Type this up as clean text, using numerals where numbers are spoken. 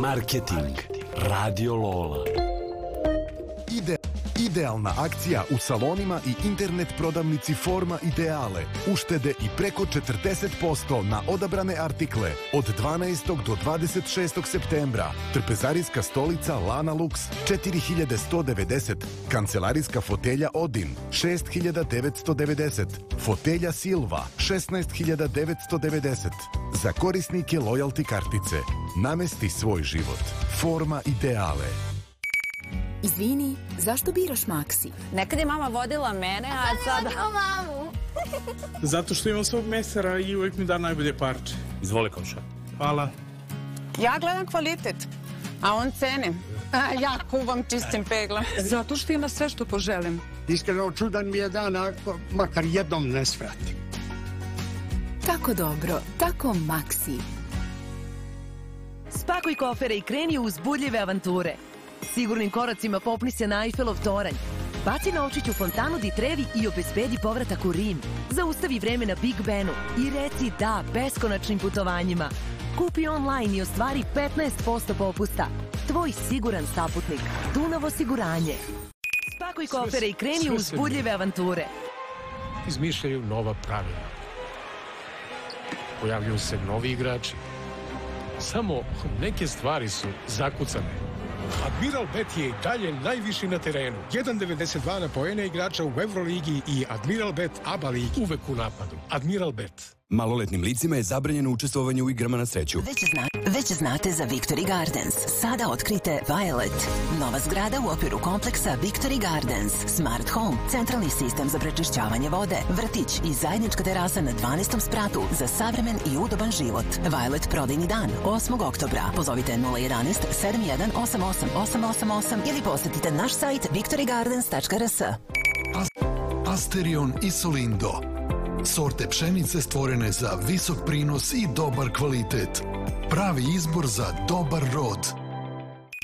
Marketing. Radio Lola. Idealna akcija u salonima i internet prodavnici Forma Ideale. Uštede i preko 40% na odabrane artikle od 12. do 26. septembra. Trpezarijska stolica Lana Lux 4190. Kancelarijska fotelja Odin 6990. Fotelja Silva 16990. Za korisnike lojalty kartice. Namesti svoj život. Forma Ideale. Izvini, zašto biraš Maxi? Nekad je mama vodila mene, a sada... mamu. Zato što imam svog mesara i uvek mi da najbolje parče. Izvoli, komša. Hvala. Ja gledam kvalitet, a on cene. Ja kuvam čistim peglom. Zato što ima sve što poželim. Iskreno čudan mi je dan, makar jednom ne svratim. Tako dobro, tako Maxi. Spakuj kofere i kreni u uzbudljive avanture. Sigurnim koracima popni se na Eiffelov toranj. Baci novčić u fontanu di Trevi i obezbedi povratak u Rim. Zaustavi vreme na Big Benu i reci da beskonačnim putovanjima. Kupi online i ostvari 15% popusta. Tvoj siguran saputnik. Dunav osiguranje. Spakuj kofere i kreni u uzbudljive avanture. Izmišljaju nova pravila. Pojavljuju se novi igrači. Samo neke stvari su zakucane. Admiral Bet je i dalje najviši na terenu. 1,92 na poene igrača u Euroligi i Admiral Bet ABA ligi. Uvek u napadu. Admiral Bet. Maloletnim licima je zabranjeno učestvovanje u igrama na sreću. Već znate za Victory Gardens. Sada otkrite Violet. Nova zgrada u okviru kompleksa Victory Gardens. Smart Home, centralni sistem za prečišćavanje vode, vrtić i zajednička terasa na 12. spratu za savremen i udoban život. Violet prodajni dan 8. oktobra. Pozovite 011 7188 888 ili posetite naš sajt victorygardens.rs. Asterion Isolindo. Sorte pšenice stvorene za visok prinos i dobar kvalitet. Pravi izbor za dobar rod.